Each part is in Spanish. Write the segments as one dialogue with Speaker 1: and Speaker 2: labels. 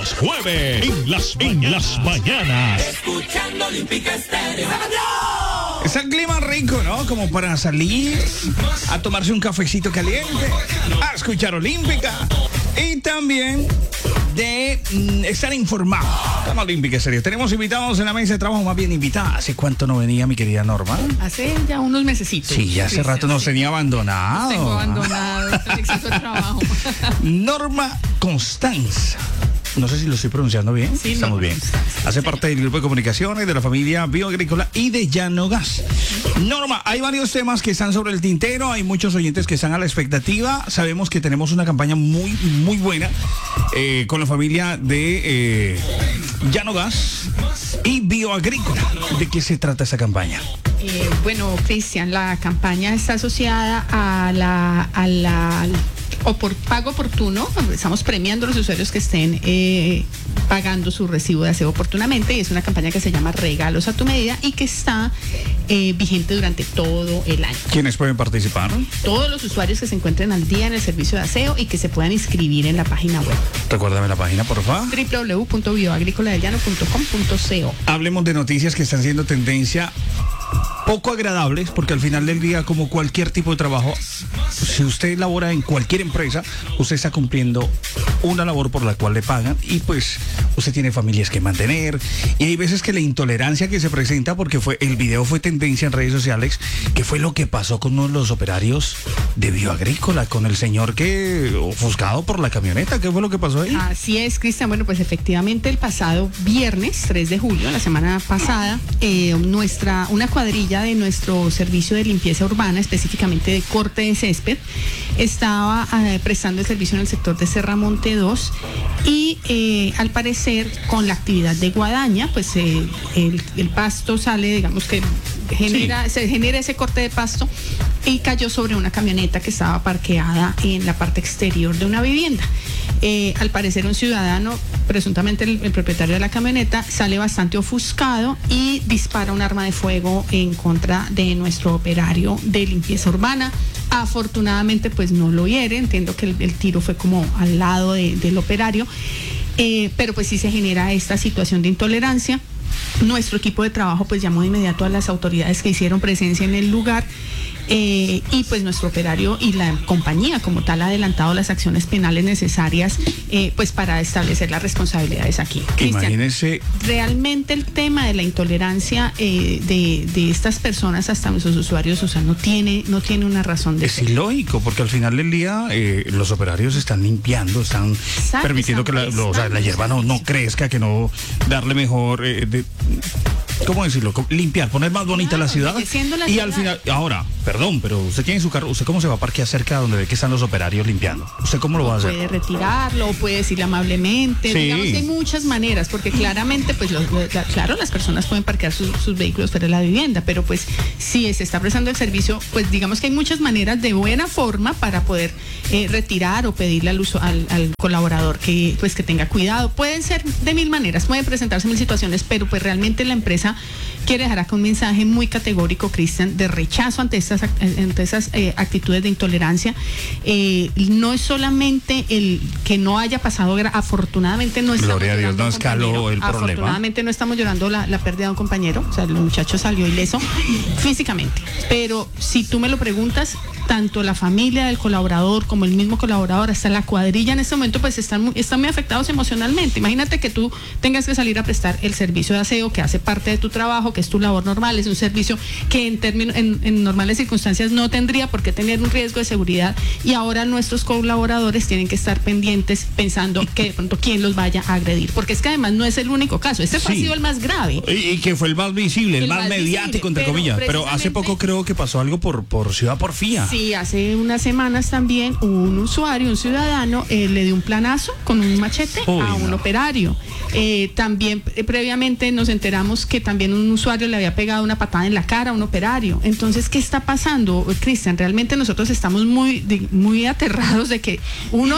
Speaker 1: los jueves en las mañanas.
Speaker 2: Escuchando Olímpica Estéreo.
Speaker 3: Es el clima rico, ¿no? Como para salir a tomarse un cafecito caliente, a escuchar Olímpica y también de estar informado. Estamos Olímpica, serio. Tenemos invitados en la mesa de trabajo, más bien invitadas. ¿Hace cuánto no venía mi querida Norma?
Speaker 4: Hace ya unos mesecitos.
Speaker 3: Sí, ya hace rato nos tenía abandonado.
Speaker 4: Tengo abandonado, el exceso de trabajo.
Speaker 3: Norma Constanza. No sé si lo estoy pronunciando bien.
Speaker 4: Sí,
Speaker 3: estamos bien. Hace parte del grupo de comunicaciones de la familia Bioagrícola y de Llanogas. Norma, hay varios temas que están sobre el tintero. Hay muchos oyentes que están a la expectativa. Sabemos que tenemos una campaña muy, muy buena con la familia de Llanogas y Bioagrícola. ¿De qué se trata esa campaña?
Speaker 4: Bueno, Cristian, la campaña está asociada a la o por pago oportuno. Estamos premiando a los usuarios que estén pagando su recibo de aseo oportunamente, y es una campaña que se llama Regalos a tu Medida y que está vigente durante todo el año.
Speaker 3: ¿Quiénes pueden participar?
Speaker 4: Todos los usuarios que se encuentren al día en el servicio de aseo y que se puedan inscribir en la página web.
Speaker 3: Recuérdame la página, por favor.
Speaker 4: www.bioagricoladellano.com.co.
Speaker 3: Hablemos de noticias que están siendo tendencia, poco agradables, porque al final del día, como cualquier tipo de trabajo, si usted labora en cualquier empresa, usted está cumpliendo una labor por la cual le pagan y pues usted tiene familias que mantener, y hay veces que la intolerancia que se presenta, porque el video fue tendencia en redes sociales, que fue lo que pasó con uno de los operarios de Bioagrícola, con el señor que ofuscado por la camioneta. ¿Qué fue lo que pasó ahí?
Speaker 4: Así es, Cristian. Bueno, pues efectivamente el pasado viernes 3 de julio, la semana pasada, una cuadrilla de nuestro servicio de limpieza urbana, específicamente de corte de césped, estaba prestando el servicio en el sector de Serramonte 2 y al parecer con la actividad de guadaña, pues el pasto sale, digamos que se genera ese corte de pasto y cayó sobre una camioneta que estaba parqueada en la parte exterior de una vivienda. Al parecer un ciudadano, presuntamente el propietario de la camioneta, sale bastante ofuscado y dispara un arma de fuego en contra de nuestro operario de limpieza urbana. Afortunadamente pues no lo hiere, entiendo que el tiro fue como al lado del operario, pero pues sí se genera esta situación de intolerancia. Nuestro equipo de trabajo pues llamó de inmediato a las autoridades que hicieron presencia en el lugar, y pues nuestro operario y la compañía como tal ha adelantado las acciones penales necesarias pues para establecer las responsabilidades aquí.
Speaker 3: Imagínese.
Speaker 4: Realmente el tema de la intolerancia de estas personas hasta nuestros usuarios, o sea, no tiene una razón de ser.
Speaker 3: Es ilógico, porque al final del día los operarios están limpiando, están permitiendo que la hierba no crezca, que no darle mejor ¿cómo decirlo? Limpiar, poner más bonita la ciudad. Y al final, ahora, perdón, pero usted tiene su carro, ¿usted cómo se va a parquear cerca de donde ve que están los operarios limpiando? ¿Usted cómo lo va a hacer?
Speaker 4: Puede retirarlo, puede decirle amablemente. Sí. Digamos que hay muchas maneras, porque claramente, pues, claro, las personas pueden parquear sus vehículos fuera de la vivienda, pero pues, si se está prestando el servicio, pues, digamos que hay muchas maneras de buena forma para poder retirar o pedirle al colaborador que tenga cuidado. Pueden ser de mil maneras, pueden presentarse mil situaciones, pero pues realmente la empresa quiere dejar acá un mensaje muy categórico, Cristian, de rechazo ante esas actitudes de intolerancia. No es solamente el que no haya pasado, afortunadamente no estamos
Speaker 3: Gloria a Dios, no escaló el problema.
Speaker 4: Afortunadamente no estamos llorando la pérdida de un compañero, o sea, el muchacho salió ileso físicamente, pero si tú me lo preguntas, tanto la familia del colaborador como el mismo colaborador, hasta la cuadrilla en este momento, pues están muy afectados emocionalmente. Imagínate que tú tengas que salir a prestar el servicio de aseo que hace parte de tu trabajo, que es tu labor normal, es un servicio que en normales circunstancias no tendría por qué tener un riesgo de seguridad, y ahora nuestros colaboradores tienen que estar pendientes pensando que de pronto quién los vaya a agredir, porque es que además no es el único caso, ha sido el más grave.
Speaker 3: Y que fue el más visible, el más mediático, entre comillas, pero hace poco creo que pasó algo por Ciudad Porfía.
Speaker 4: Sí, hace unas semanas también un usuario, un ciudadano, le dio un planazo con un machete a un operario. También previamente nos enteramos que también un usuario le había pegado una patada en la cara a un operario. Entonces, ¿qué está pasando, Cristian? Realmente nosotros estamos muy aterrados de que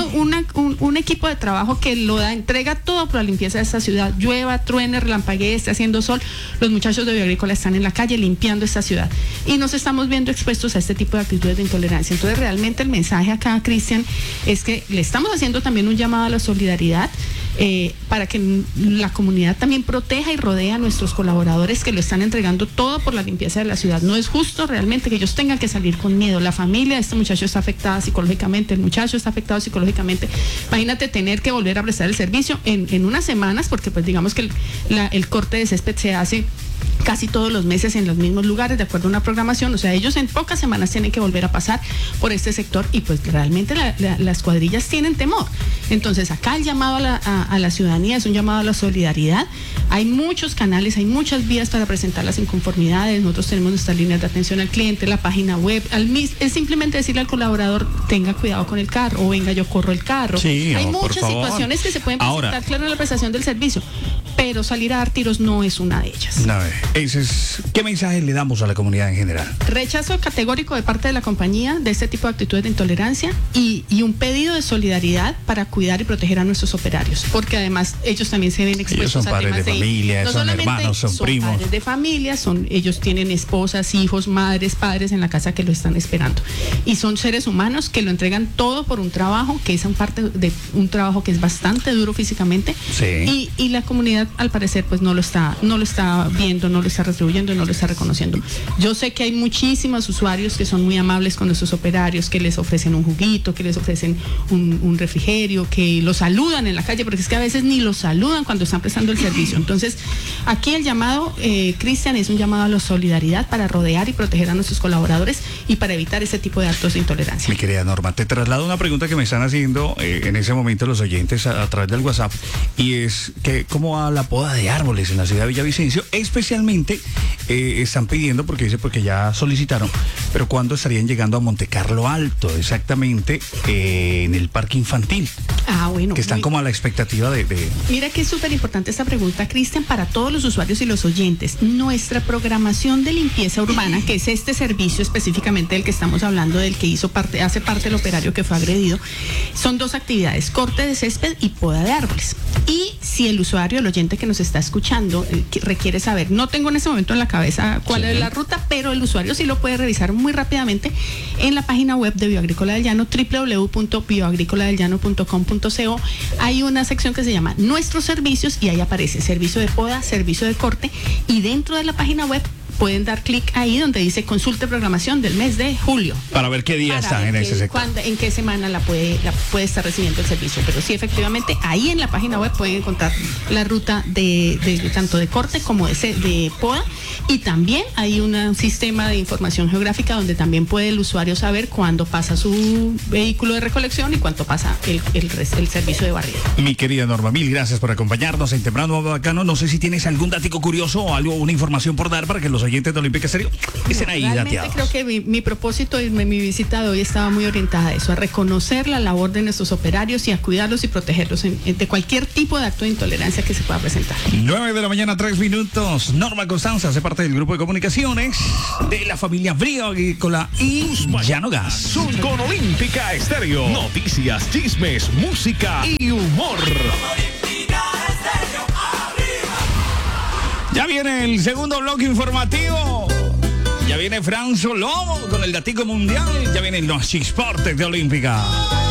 Speaker 4: un equipo de trabajo que entrega todo por la limpieza de esta ciudad, llueva, truene, relampaguee, esté haciendo sol, los muchachos de Bioagrícola están en la calle limpiando esta ciudad y nos estamos viendo expuestos a este tipo de actitudes de intolerancia. Entonces, realmente el mensaje acá, Cristian, es que le estamos haciendo también un llamado a la solidaridad. para que la comunidad también proteja y rodee a nuestros colaboradores que lo están entregando todo por la limpieza de la ciudad. No es justo realmente que ellos tengan que salir con miedo. La familia de este muchacho está afectada psicológicamente, el muchacho está afectado psicológicamente. Imagínate tener que volver a prestar el servicio en unas semanas, porque pues digamos que el corte de césped se hace casi todos los meses en los mismos lugares de acuerdo a una programación, o sea, ellos en pocas semanas tienen que volver a pasar por este sector y pues realmente las cuadrillas tienen temor. Entonces acá el llamado a la ciudadanía es un llamado a la solidaridad. Hay muchos canales, hay muchas vías para presentar las inconformidades. Nosotros tenemos nuestras líneas de atención al cliente, la página web. Es simplemente decirle al colaborador, tenga cuidado con el carro, o venga, yo corro el carro.
Speaker 3: Sí,
Speaker 4: hay
Speaker 3: por
Speaker 4: muchas
Speaker 3: favor.
Speaker 4: situaciones que se pueden presentar, claro, en la prestación del servicio, pero salir a dar tiros no es una de ellas.
Speaker 3: No, ¿qué mensaje le damos a la comunidad en general?
Speaker 4: Rechazo categórico de parte de la compañía de este tipo de actitudes de intolerancia y un pedido de solidaridad para cuidar y proteger a nuestros operarios, porque además ellos también se ven expuestos
Speaker 3: son
Speaker 4: a
Speaker 3: padres
Speaker 4: temas
Speaker 3: de familia,
Speaker 4: no
Speaker 3: son
Speaker 4: solamente
Speaker 3: hermanos, son primos.
Speaker 4: padres de familia, ellos tienen esposas, hijos, madres, padres en la casa que lo están esperando y son seres humanos que lo entregan todo por un trabajo que es parte de un trabajo que es bastante duro físicamente.
Speaker 3: Sí.
Speaker 4: Y la comunidad al parecer pues no lo está viendo, no lo está retribuyendo, no lo está reconociendo. Yo sé que hay muchísimos usuarios que son muy amables con nuestros operarios, que les ofrecen un juguito, que les ofrecen un refrigerio, que los saludan en la calle, porque es que a veces ni los saludan cuando están prestando el servicio. Entonces, aquí el llamado, Cristian, es un llamado a la solidaridad para rodear y proteger a nuestros colaboradores y para evitar ese tipo de actos de intolerancia.
Speaker 3: Mi querida Norma, te traslado una pregunta que me están haciendo en ese momento los oyentes a través del WhatsApp, y es que cómo va la poda de árboles en la ciudad de Villavicencio. Especialmente están pidiendo, porque ya solicitaron, pero ¿cuándo estarían llegando a Monte Carlo Alto? Exactamente, en el parque infantil.
Speaker 4: Bueno.
Speaker 3: Que están como a la expectativa de...
Speaker 4: Mira que es súper importante esta pregunta, Cristian, para todos los usuarios y los oyentes. Nuestra programación de limpieza urbana, que es este servicio específicamente del que estamos hablando, del que hace parte el operario que fue agredido, son dos actividades: corte de césped y poda de árboles. Y si el usuario, el oyente que nos está escuchando, requiere saber, no tengo en ese momento en la cabeza cuál es la ruta, pero el usuario sí lo puede revisar muy rápidamente en la página web de Bioagrícola del Llano, www.bioagrícoladelllano.com.co. Hay una sección que se llama Nuestros Servicios y ahí aparece servicio de poda, servicio de corte, y dentro de la página web pueden dar clic ahí donde dice consulte programación del mes de julio.
Speaker 3: Para ver qué día están en ese sector.
Speaker 4: En qué semana la puede estar recibiendo el servicio. Pero sí, efectivamente, ahí en la página web pueden encontrar la ruta de tanto de corte como de poda. Y también hay un sistema de información geográfica donde también puede el usuario saber cuándo pasa su vehículo de recolección y cuánto pasa el servicio de barrido.
Speaker 3: Mi querida Norma, mil gracias por acompañarnos en Temprano Bacano. No sé si tienes algún dato curioso o una información por dar para que los oyentes de Olímpica Estéreo estén ahí
Speaker 4: realmente
Speaker 3: dateados.
Speaker 4: Creo que mi propósito y mi visita de hoy estaba muy orientada a eso, a reconocer la labor de nuestros operarios y a cuidarlos y protegerlos de cualquier tipo de acto de intolerancia que se pueda presentar.
Speaker 3: 9 de la mañana, 3 minutos. Norma Constanza hace parte del grupo de comunicaciones de la familia Bioagrícola y Llano Gas.
Speaker 1: Son con Olímpica Estéreo. Noticias, chismes, música y humor.
Speaker 3: Ya viene el segundo bloque informativo. Ya viene Franzo Lobo con el datico mundial. Ya vienen los chisportes de Olímpica.